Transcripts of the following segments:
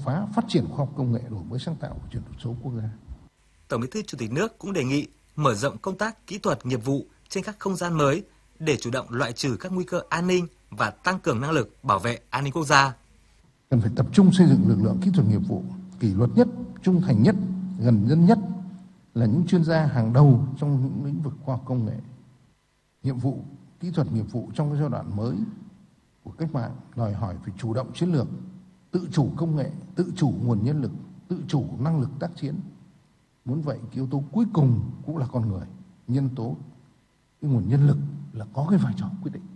phá phát triển khoa học công nghệ, đổi mới sáng tạo và chuyển đổi số quốc gia. Tổng Bí thư Chủ tịch nước cũng đề nghị mở rộng công tác kỹ thuật nghiệp vụ trên các không gian mới để chủ động loại trừ các nguy cơ an ninh và tăng cường năng lực bảo vệ an ninh quốc gia. Cần phải tập trung xây dựng lực lượng kỹ thuật nghiệp vụ kỷ luật nhất, trung thành nhất, gần dân nhất, là những chuyên gia hàng đầu trong những lĩnh vực khoa học công nghệ. Nhiệm vụ kỹ thuật nghiệp vụ trong cái giai đoạn mới của cách mạng đòi hỏi phải chủ động chiến lược, tự chủ công nghệ, tự chủ nguồn nhân lực, tự chủ năng lực tác chiến. Muốn vậy, cái yếu tố cuối cùng cũng là con người, nhân tố, cái nguồn nhân lực là có cái vai trò quyết định.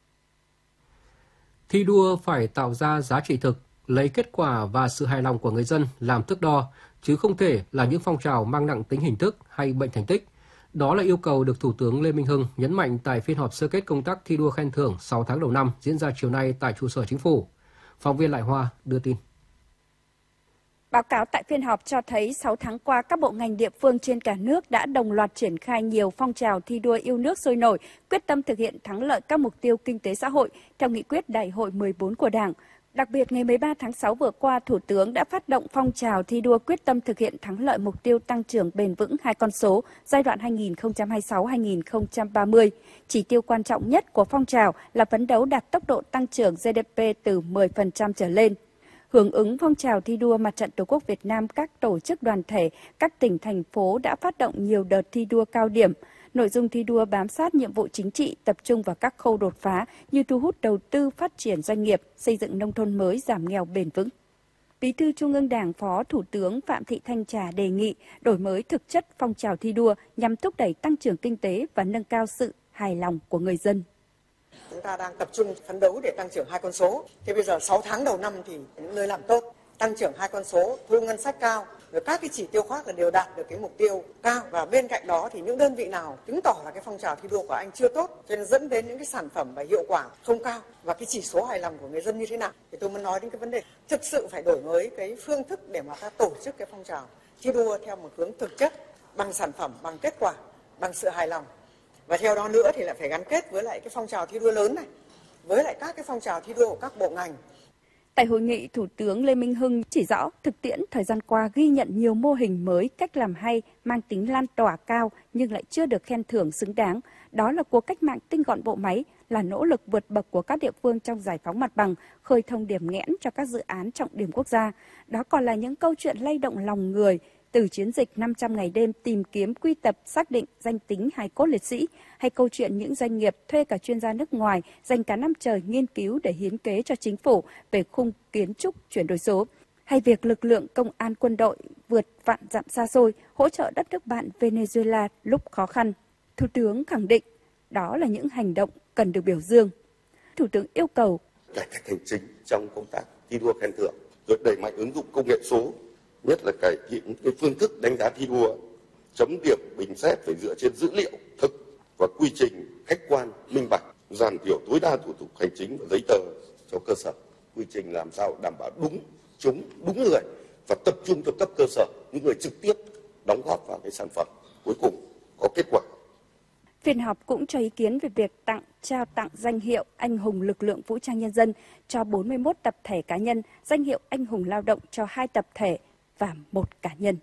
Thi đua phải tạo ra giá trị thực, lấy kết quả và sự hài lòng của người dân làm thước đo, chứ không thể là những phong trào mang nặng tính hình thức hay bệnh thành tích. Đó là yêu cầu được Thủ tướng Lê Minh Hưng nhấn mạnh tại phiên họp sơ kết công tác thi đua khen thưởng 6 tháng đầu năm diễn ra chiều nay tại trụ sở Chính phủ. Phóng viên Lại Hoa đưa tin. Báo cáo tại phiên họp cho thấy 6 tháng qua, các bộ ngành địa phương trên cả nước đã đồng loạt triển khai nhiều phong trào thi đua yêu nước sôi nổi, quyết tâm thực hiện thắng lợi các mục tiêu kinh tế xã hội theo nghị quyết Đại hội 14 của Đảng. Đặc biệt, ngày 13 tháng 6 vừa qua, Thủ tướng đã phát động phong trào thi đua quyết tâm thực hiện thắng lợi mục tiêu tăng trưởng bền vững 2 con số giai đoạn 2026-2030. Chỉ tiêu quan trọng nhất của phong trào là phấn đấu đạt tốc độ tăng trưởng GDP từ 10% trở lên. Hưởng ứng phong trào thi đua Mặt trận Tổ quốc Việt Nam, các tổ chức đoàn thể, các tỉnh, thành phố đã phát động nhiều đợt thi đua cao điểm. Nội dung thi đua bám sát nhiệm vụ chính trị, tập trung vào các khâu đột phá như thu hút đầu tư, phát triển doanh nghiệp, xây dựng nông thôn mới, giảm nghèo bền vững. Bí thư Trung ương Đảng, Phó Thủ tướng Phạm Thị Thanh Trà đề nghị đổi mới thực chất phong trào thi đua nhằm thúc đẩy tăng trưởng kinh tế và nâng cao sự hài lòng của người dân. Chúng ta đang tập trung phấn đấu để tăng trưởng 2 con số. Thế bây giờ 6 tháng đầu năm thì những nơi làm tốt, tăng trưởng 2 con số, thu ngân sách cao, rồi các cái chỉ tiêu khác là đều đạt được cái mục tiêu cao. Và bên cạnh đó thì những đơn vị nào chứng tỏ là cái phong trào thi đua của anh chưa tốt, cho nên dẫn đến những cái sản phẩm và hiệu quả không cao và cái chỉ số hài lòng của người dân như thế nào. Thì tôi muốn nói đến cái vấn đề thực sự phải đổi mới cái phương thức để mà ta tổ chức cái phong trào thi đua theo một hướng thực chất, bằng sản phẩm, bằng kết quả, bằng sự hài lòng. Và theo đó nữa thì lại phải gắn kết với lại cái phong trào thi đua lớn này, với lại các cái phong trào thi đua của các bộ ngành. Tại hội nghị, Thủ tướng Lê Minh Hưng chỉ rõ thực tiễn thời gian qua ghi nhận nhiều mô hình mới, cách làm hay, mang tính lan tỏa cao nhưng lại chưa được khen thưởng xứng đáng. Đó là cuộc cách mạng tinh gọn bộ máy, là nỗ lực vượt bậc của các địa phương trong giải phóng mặt bằng, khơi thông điểm nghẽn cho các dự án trọng điểm quốc gia. Đó còn là những câu chuyện lay động lòng người, từ chiến dịch 500 ngày đêm tìm kiếm, quy tập, xác định danh tính hài cốt liệt sĩ, hay câu chuyện những doanh nghiệp thuê cả chuyên gia nước ngoài dành cả năm trời nghiên cứu để hiến kế cho chính phủ về khung kiến trúc chuyển đổi số, hay việc lực lượng công an quân đội vượt vạn dặm xa xôi hỗ trợ đất nước bạn Venezuela lúc khó khăn. Thủ tướng khẳng định đó là những hành động cần được biểu dương. Thủ tướng yêu cầu cải cách hành chính trong công tác thi đua khen thưởng, rồi đẩy mạnh ứng dụng công nghệ số, nhất là cải thiện cái phương thức đánh giá thi đua, chấm điểm bình xét phải dựa trên dữ liệu thực và quy trình khách quan, minh bạch, giảm thiểu tối đa thủ tục hành chính và giấy tờ cho cơ sở. Quy trình làm sao đảm bảo đúng người và tập trung cho cấp cơ sở, những người trực tiếp đóng góp vào cái sản phẩm cuối cùng có kết quả. Phiên họp cũng cho ý kiến về việc trao tặng danh hiệu Anh hùng lực lượng vũ trang nhân dân cho 41 tập thể cá nhân, danh hiệu Anh hùng lao động cho 2 tập thể và 1 cá nhân.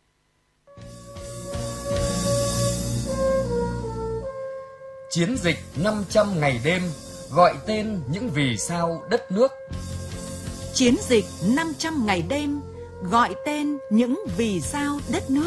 Chiến dịch 500 ngày đêm gọi tên những vì sao đất nước. Chiến dịch 500 ngày đêm gọi tên những vì sao đất nước.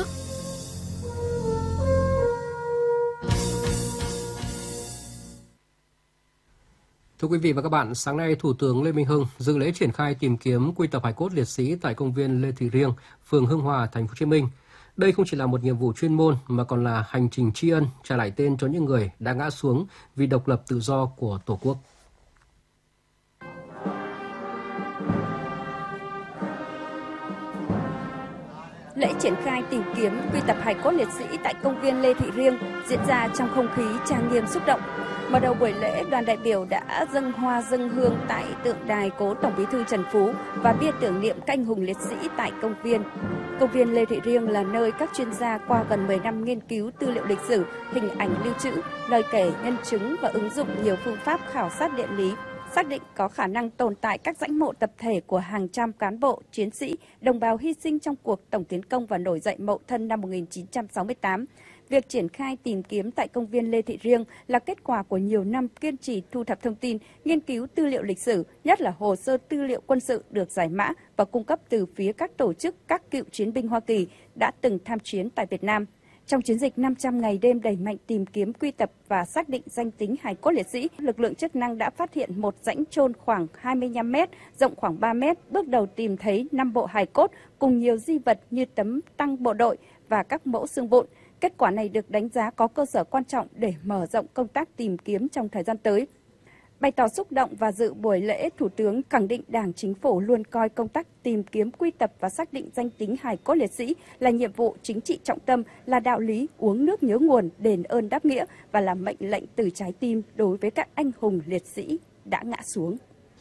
Thưa quý vị và các bạn, sáng nay Thủ tướng Lê Minh Hưng dự lễ triển khai tìm kiếm quy tập hài cốt liệt sĩ tại công viên Lê Thị Riêng, phường Hưng Hòa, thành phố Hồ Chí Minh. Đây không chỉ là một nhiệm vụ chuyên môn mà còn là hành trình tri ân trả lại tên cho những người đã ngã xuống vì độc lập tự do của Tổ quốc. Lễ triển khai tìm kiếm quy tập hài cốt liệt sĩ tại công viên Lê Thị Riêng diễn ra trong không khí trang nghiêm xúc động. Mở đầu buổi lễ, đoàn đại biểu đã dâng hoa dâng hương tại tượng đài cố Tổng Bí thư Trần Phú và bia tưởng niệm các anh hùng liệt sĩ tại công viên. Công viên Lê Thị Riêng là nơi các chuyên gia qua gần 10 năm nghiên cứu tư liệu lịch sử, hình ảnh lưu trữ, lời kể, nhân chứng và ứng dụng nhiều phương pháp khảo sát địa lý, xác định có khả năng tồn tại các dãy mộ tập thể của hàng trăm cán bộ, chiến sĩ, đồng bào hy sinh trong cuộc tổng tiến công và nổi dậy Mậu Thân năm 1968. Việc triển khai tìm kiếm tại công viên Lê Thị Riêng là kết quả của nhiều năm kiên trì thu thập thông tin, nghiên cứu tư liệu lịch sử, nhất là hồ sơ tư liệu quân sự được giải mã và cung cấp từ phía các tổ chức, các cựu chiến binh Hoa Kỳ đã từng tham chiến tại Việt Nam. Trong chiến dịch 500 ngày đêm đẩy mạnh tìm kiếm, quy tập và xác định danh tính hài cốt liệt sĩ, lực lượng chức năng đã phát hiện một rãnh chôn khoảng 25 m, rộng khoảng 3 m, bước đầu tìm thấy 5 bộ hài cốt cùng nhiều di vật như tấm tăng bộ đội và các mẫu xương vụn. Kết quả này được đánh giá có cơ sở quan trọng để mở rộng công tác tìm kiếm trong thời gian tới. Bày tỏ xúc động và dự buổi lễ, Thủ tướng khẳng định Đảng, Chính phủ luôn coi công tác tìm kiếm, quy tập và xác định danh tính hài cốt liệt sĩ là nhiệm vụ chính trị trọng tâm, là đạo lý uống nước nhớ nguồn, đền ơn đáp nghĩa và là mệnh lệnh từ trái tim đối với các anh hùng liệt sĩ đã ngã xuống.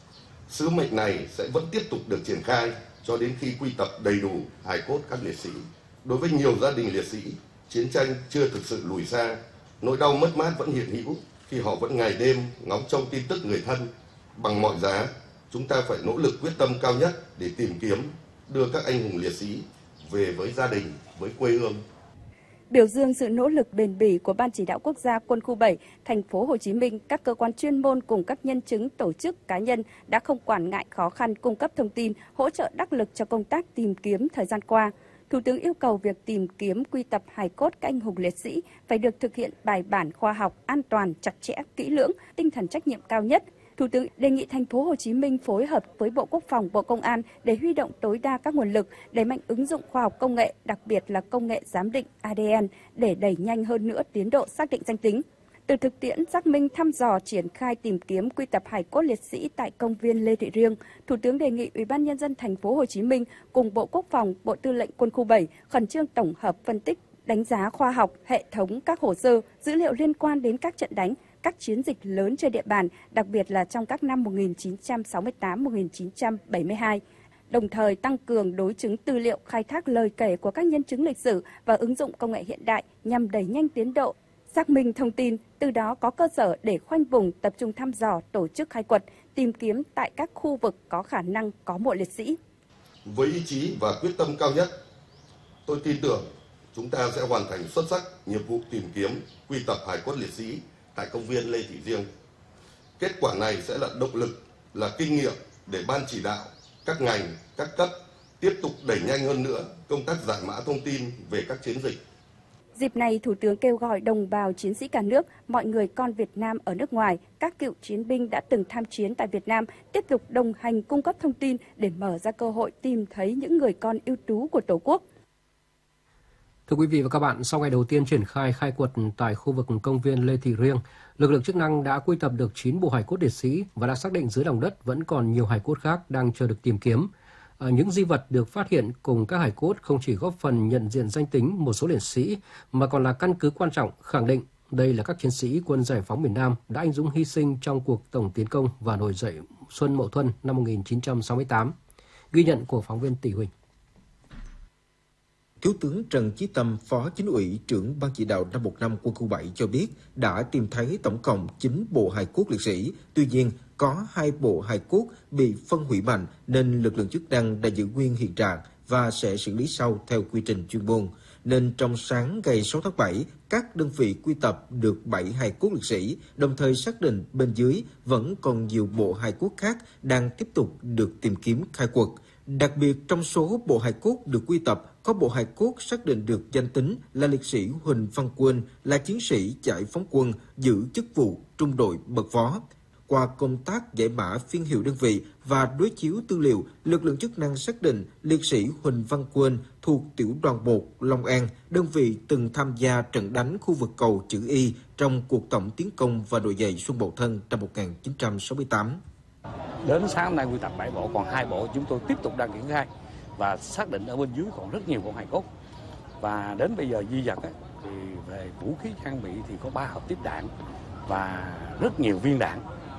Sứ mệnh này sẽ vẫn tiếp tục được triển khai cho đến khi quy tập đầy đủ hài cốt các liệt sĩ. Đối với nhiều gia đình liệt sĩ, chiến tranh chưa thực sự lùi xa, nỗi đau mất mát vẫn hiện hữu khi họ vẫn ngày đêm ngóng trông tin tức người thân. Bằng mọi giá, chúng ta phải nỗ lực quyết tâm cao nhất để tìm kiếm, đưa các anh hùng liệt sĩ về với gia đình, với quê hương. Biểu dương sự nỗ lực bền bỉ của Ban Chỉ đạo Quốc gia Quân khu 7, thành phố Hồ Chí Minh, các cơ quan chuyên môn cùng các nhân chứng, tổ chức, cá nhân đã không quản ngại khó khăn cung cấp thông tin, hỗ trợ đắc lực cho công tác tìm kiếm thời gian qua. Thủ tướng yêu cầu việc tìm kiếm, quy tập hài cốt các anh hùng liệt sĩ phải được thực hiện bài bản, khoa học, an toàn, chặt chẽ, kỹ lưỡng, tinh thần trách nhiệm cao nhất. Thủ tướng đề nghị thành phố Hồ Chí Minh phối hợp với Bộ Quốc phòng, Bộ Công an để huy động tối đa các nguồn lực, đẩy mạnh ứng dụng khoa học công nghệ, đặc biệt là công nghệ giám định ADN để đẩy nhanh hơn nữa tiến độ xác định danh tính. Từ thực tiễn xác minh, thăm dò, triển khai tìm kiếm, quy tập hài cốt liệt sĩ tại công viên Lê Thị Riêng, Thủ tướng đề nghị Ủy ban Nhân dân thành phố Hồ Chí Minh cùng Bộ Quốc phòng, Bộ Tư lệnh Quân khu 7 khẩn trương tổng hợp, phân tích, đánh giá khoa học, hệ thống các hồ sơ, dữ liệu liên quan đến các trận đánh, các chiến dịch lớn trên địa bàn, đặc biệt là trong các năm 1968-1972. Đồng thời tăng cường đối chứng tư liệu, khai thác lời kể của các nhân chứng lịch sử và ứng dụng công nghệ hiện đại nhằm đẩy nhanh tiến độ xác minh thông tin, từ đó có cơ sở để khoanh vùng, tập trung thăm dò, tổ chức khai quật, tìm kiếm tại các khu vực có khả năng có mộ liệt sĩ. Với ý chí và quyết tâm cao nhất, tôi tin tưởng chúng ta sẽ hoàn thành xuất sắc nhiệm vụ tìm kiếm, quy tập hài cốt liệt sĩ tại công viên Lê Thị Riêng. Kết quả này sẽ là động lực, là kinh nghiệm để Ban chỉ đạo, các ngành, các cấp tiếp tục đẩy nhanh hơn nữa công tác giải mã thông tin về các chiến dịch. Dịp này, Thủ tướng kêu gọi đồng bào chiến sĩ cả nước, mọi người con Việt Nam ở nước ngoài, các cựu chiến binh đã từng tham chiến tại Việt Nam tiếp tục đồng hành cung cấp thông tin để mở ra cơ hội tìm thấy những người con ưu tú của Tổ quốc. Thưa quý vị và các bạn, sau ngày đầu tiên triển khai khai quật tại khu vực công viên Lê Thị Riêng, lực lượng chức năng đã quy tập được 9 bộ hài cốt liệt sĩ và đã xác định dưới lòng đất vẫn còn nhiều hài cốt khác đang chờ được tìm kiếm. Những di vật được phát hiện cùng các hài cốt không chỉ góp phần nhận diện danh tính một số liệt sĩ mà còn là căn cứ quan trọng khẳng định đây là các chiến sĩ quân giải phóng miền Nam đã anh dũng hy sinh trong cuộc tổng tiến công và nổi dậy xuân Mậu Thân năm 1968. Ghi nhận của phóng viên Tỷ Huỳnh. Thiếu tướng Trần Chí Tâm, Phó Chính ủy, trưởng Ban chỉ đạo 515 Quân khu 7 cho biết đã tìm thấy tổng cộng 9 bộ hài cốt liệt sĩ. Tuy nhiên, có 2 bộ hài cốt bị phân hủy mạnh nên lực lượng chức năng đã giữ nguyên hiện trạng và sẽ xử lý sau theo quy trình chuyên môn. Nên trong sáng ngày 6 tháng 7, các đơn vị quy tập được 7 hài cốt liệt sĩ, đồng thời xác định bên dưới vẫn còn nhiều bộ hài cốt khác đang tiếp tục được tìm kiếm khai quật. Đặc biệt trong số bộ hài cốt được quy tập, có bộ hài cốt xác định được danh tính là liệt sĩ Huỳnh Văn Quân, là chiến sĩ giải phóng quân, giữ chức vụ trung đội bậc phó. Qua công tác giải mã phiên hiệu đơn vị và đối chiếu tư liệu, lực lượng chức năng xác định liệt sĩ Huỳnh Văn Quân thuộc tiểu đoàn 1 Long An, đơn vị từng tham gia trận đánh khu vực cầu chữ Y trong cuộc tổng tiến công và nổi dậy xuân Mậu Thân năm 1968. Đến sáng hôm nay quy tập 7 bộ, còn 2 bộ chúng tôi tiếp tục đang triển khai và xác định ở bên dưới còn rất nhiều bộ hài cốt. Và đến bây giờ di vật thì về vũ khí trang bị thì có 3 hộp tiếp đạn và rất nhiều viên đạn,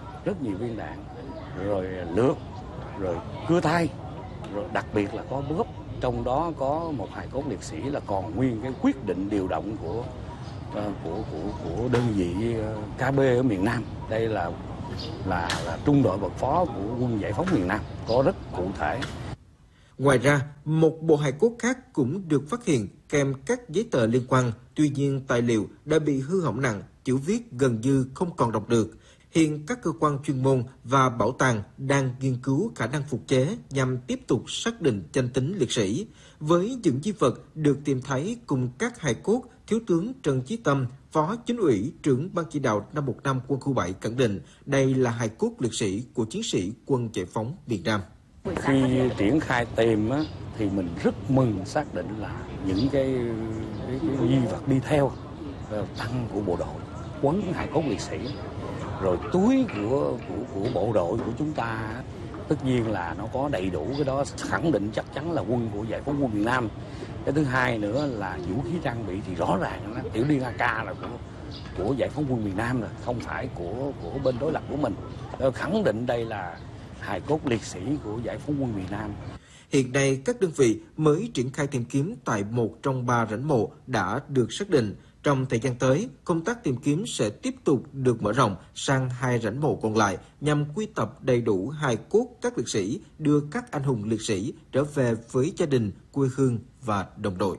rồi lược, rồi cưa tay, rồi đặc biệt là có bóp. Trong đó có một hài cốt liệt sĩ là còn nguyên cái quyết định điều động của đơn vị KB ở miền Nam. Đây là là trung đội bậc phó của quân giải phóng miền Nam, có rất cụ thể. Ngoài ra, một bộ hài cốt khác cũng được phát hiện kèm các giấy tờ liên quan. Tuy nhiên, tài liệu đã bị hư hỏng nặng, chữ viết gần như không còn đọc được. Hiện các cơ quan chuyên môn và bảo tàng đang nghiên cứu khả năng phục chế nhằm tiếp tục xác định danh tính liệt sĩ. Với những di vật được tìm thấy cùng các hài cốt, Thiếu tướng Trần Chí Tâm, Phó Chính ủy, trưởng Ban chỉ đạo 515 Quân khu 7 khẳng định đây là hài cốt liệt sĩ của chiến sĩ Quân giải phóng miền Nam. Khi triển khai tìm á, thì mình rất mừng xác định là những cái di vật đi theo tăng của bộ đội, quấn hài cốt liệt sĩ, rồi túi của bộ đội của chúng ta, tất nhiên là nó có đầy đủ cái đó, khẳng định chắc chắn là quân của giải phóng quân miền Nam. Cái thứ hai nữa là vũ khí trang bị thì rõ ràng là tiểu liên AK là của giải phóng quân miền Nam rồi, không phải của bên đối lập của mình. Khẳng định đây là hài cốt liệt sĩ của giải phóng quân miền Nam. Hiện nay, các đơn vị mới triển khai tìm kiếm tại một trong 3 rãnh mộ đã được xác định. Trong thời gian tới, công tác tìm kiếm sẽ tiếp tục được mở rộng sang 2 rãnh mộ còn lại nhằm quy tập đầy đủ hài cốt các liệt sĩ, đưa các anh hùng liệt sĩ trở về với gia đình, quê hương và đồng đội.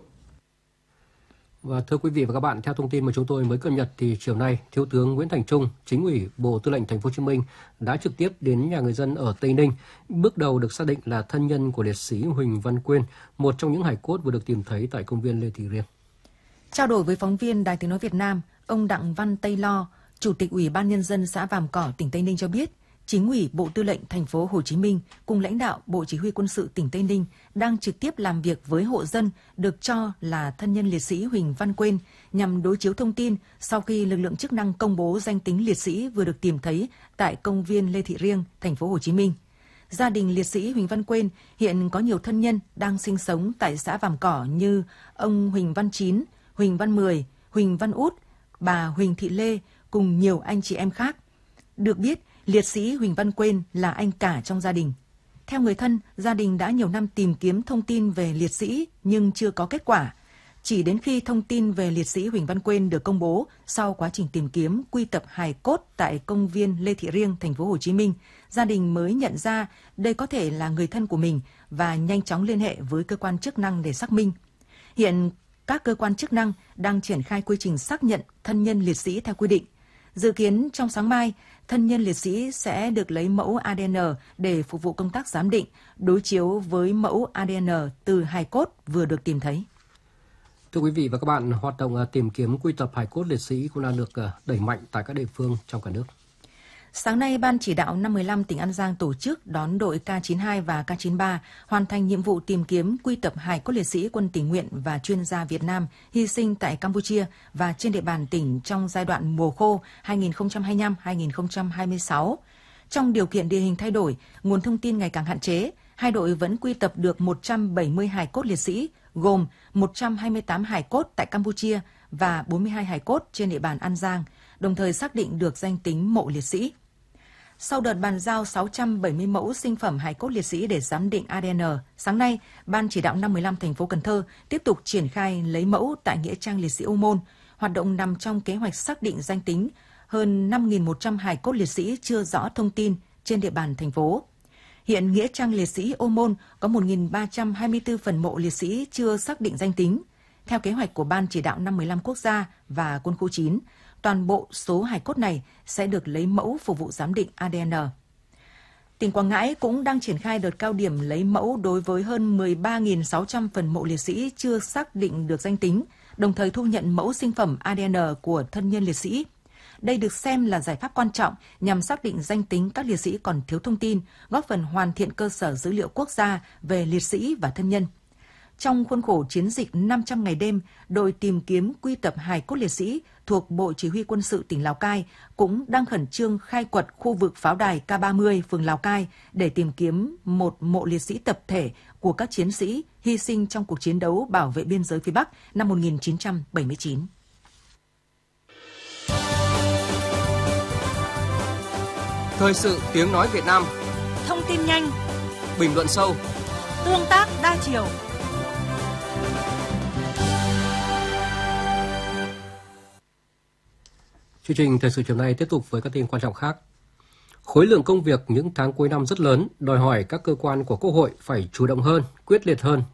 Và thưa quý vị và các bạn, theo thông tin mà chúng tôi mới cập nhật thì chiều nay, Thiếu tướng Nguyễn Thành Trung, Chính ủy Bộ Tư lệnh Thành phố Hồ Chí Minh đã trực tiếp đến nhà người dân ở Tây Ninh, bước đầu được xác định là thân nhân của liệt sĩ Huỳnh Văn Quyên, một trong những hài cốt vừa được tìm thấy tại công viên Lê Thị Riêng. Trao đổi với phóng viên Đài Tiếng nói Việt Nam, ông Đặng Văn Tây Lo, Chủ tịch Ủy ban Nhân dân xã Vàm Cỏ, tỉnh Tây Ninh cho biết, Chính ủy Bộ Tư lệnh Thành phố Hồ Chí Minh cùng lãnh đạo Bộ Chỉ huy Quân sự tỉnh Tây Ninh đang trực tiếp làm việc với hộ dân được cho là thân nhân liệt sĩ Huỳnh Văn Quyên nhằm đối chiếu thông tin sau khi lực lượng chức năng công bố danh tính liệt sĩ vừa được tìm thấy tại công viên Lê Thị Riêng, Thành phố Hồ Chí Minh. Gia đình liệt sĩ Huỳnh Văn Quyên hiện có nhiều thân nhân đang sinh sống tại xã Vàm Cỏ như ông Huỳnh Văn Chín, Huỳnh Văn Mười, Huỳnh Văn Út, bà Huỳnh Thị Lê cùng nhiều anh chị em khác. Được biết, liệt sĩ Huỳnh Văn Quyên là anh cả trong gia đình. Theo người thân, gia đình đã nhiều năm tìm kiếm thông tin về liệt sĩ nhưng chưa có kết quả. Chỉ đến khi thông tin về liệt sĩ Huỳnh Văn Quyên được công bố sau quá trình tìm kiếm quy tập hài cốt tại công viên Lê Thị Riêng, Thành phố Hồ Chí Minh, gia đình mới nhận ra đây có thể là người thân của mình và nhanh chóng liên hệ với cơ quan chức năng để xác minh. Hiện các cơ quan chức năng đang triển khai quy trình xác nhận thân nhân liệt sĩ theo quy định. Dự kiến trong sáng mai, thân nhân liệt sĩ sẽ được lấy mẫu ADN để phục vụ công tác giám định, đối chiếu với mẫu ADN từ hài cốt vừa được tìm thấy. Thưa quý vị và các bạn, hoạt động tìm kiếm quy tập hài cốt liệt sĩ cũng đang được đẩy mạnh tại các địa phương trong cả nước. Sáng nay, Ban chỉ đạo 515 tỉnh An Giang tổ chức đón đội K92 và K93 hoàn thành nhiệm vụ tìm kiếm quy tập hài cốt liệt sĩ quân tình nguyện và chuyên gia Việt Nam hy sinh tại Campuchia và trên địa bàn tỉnh trong giai đoạn mùa khô 2025-2026. Trong điều kiện địa hình thay đổi, nguồn thông tin ngày càng hạn chế, hai đội vẫn quy tập được 170 hài cốt liệt sĩ, gồm 128 hài cốt tại Campuchia và 42 hài cốt trên địa bàn An Giang, đồng thời xác định được danh tính mộ liệt sĩ. Sau đợt bàn giao 670 mẫu sinh phẩm hài cốt liệt sĩ để giám định ADN, sáng nay, Ban chỉ đạo 515 thành phố Cần Thơ tiếp tục triển khai lấy mẫu tại Nghĩa trang liệt sĩ Ô Môn. Hoạt động nằm trong kế hoạch xác định danh tính hơn 5.100 hài cốt liệt sĩ chưa rõ thông tin trên địa bàn thành phố. Hiện Nghĩa trang liệt sĩ Ô Môn có 1.324 phần mộ liệt sĩ chưa xác định danh tính. Theo kế hoạch của Ban chỉ đạo 515 quốc gia và Quân khu 9, toàn bộ số hài cốt này sẽ được lấy mẫu phục vụ giám định ADN. Tỉnh Quảng Ngãi cũng đang triển khai đợt cao điểm lấy mẫu đối với hơn 13.600 phần mộ liệt sĩ chưa xác định được danh tính, đồng thời thu nhận mẫu sinh phẩm ADN của thân nhân liệt sĩ. Đây được xem là giải pháp quan trọng nhằm xác định danh tính các liệt sĩ còn thiếu thông tin, góp phần hoàn thiện cơ sở dữ liệu quốc gia về liệt sĩ và thân nhân. Trong khuôn khổ chiến dịch 500 ngày đêm, đội tìm kiếm quy tập hài cốt liệt sĩ thuộc Bộ Chỉ huy Quân sự tỉnh Lào Cai cũng đang khẩn trương khai quật khu vực pháo đài K30 phường Lào Cai để tìm kiếm một mộ liệt sĩ tập thể của các chiến sĩ hy sinh trong cuộc chiến đấu bảo vệ biên giới phía Bắc năm 1979. Thời sự tiếng nói Việt Nam. Thông tin nhanh, bình luận sâu, tương tác đa chiều. Chương trình thời sự chiều nay tiếp tục với các tin quan trọng khác. Khối lượng công việc những tháng cuối năm rất lớn, đòi hỏi các cơ quan của Quốc hội phải chủ động hơn, quyết liệt hơn